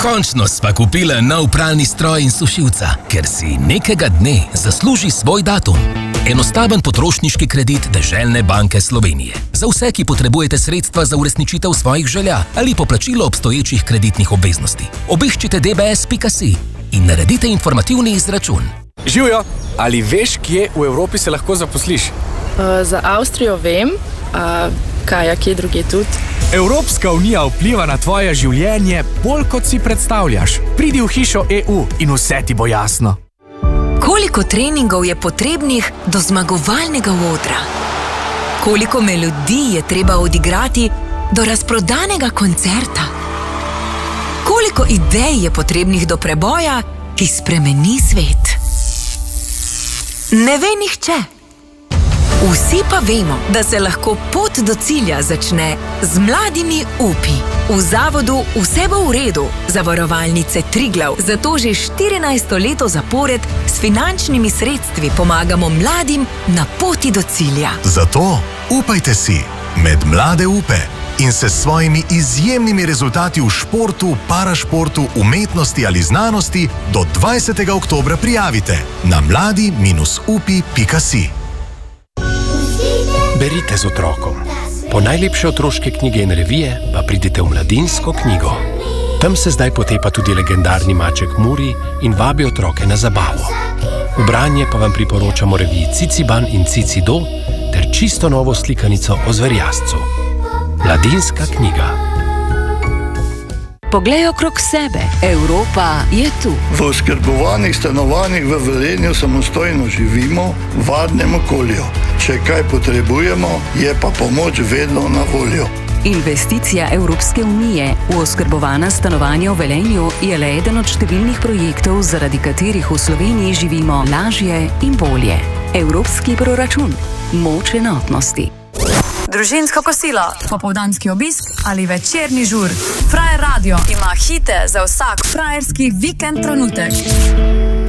Končno sva kupila nov pralni stroj in sušilca, ker si nekega dne zasluži svoj datum. Enostaven potrošniški kredit Deželne banke Slovenije. Za vse, ki potrebujete sredstva za uresničitev svojih želja ali poplačilo obstoječih kreditnih obveznosti. Obiščite dbs.si in naredite informativni izračun. Živjo, ali veš, kje v Evropi se lahko zaposliš? Za Avstrijo vem, kaj, kje druge tudi? Evropska unija vpliva na tvoje življenje bolj, kot si predstavljaš. Pridi v hišo EU in vse ti bo jasno. Koliko treningov je potrebnih do zmagovalnega odra? Koliko melodij je treba odigrati do razprodanega koncerta? Koliko idej je potrebnih do preboja, ki spremeni svet? Ne ve nihče. Vsi pa vemo, da se lahko pot do cilja začne z mladimi upi. V zavodu Vse bo v redu zavarovalnice Triglav zato že 14. leto zapored s finančnimi sredstvi pomagamo mladim na poti do cilja. Zato upajte si med mlade upe in se s svojimi izjemnimi rezultati v športu, parašportu, umetnosti ali znanosti do 20. oktobra prijavite na mladi-upi.si. Berite z otrokom. Po najlepše otroške knjige in revije pa pridite v Mladinsko knjigo. Tam se zdaj potepa tudi legendarni maček Muri in vabi otroke na zabavo. V branje pa vam priporočamo reviji Ciciban in Cicido ter čisto novo slikanico o zverjascu. Mladinska knjiga. Poglej okrog sebe. Evropa je tu. V oskrbovanih stanovanjih v Velenju samostojno živimo v varnem okolju. Če kaj potrebujemo, je pa pomoč vedno na voljo. Investicija Evropske unije v oskrbovana stanovanja v Velenju je le eden od številnih projektov, zaradi katerih v Sloveniji živimo lažje in bolje. Evropski proračun. Moč enotnosti. Družinsko kosilo, popoldanski obisk ali večerni žur. Frajer Radio ima hite za vsak frajerski vikend trenutek.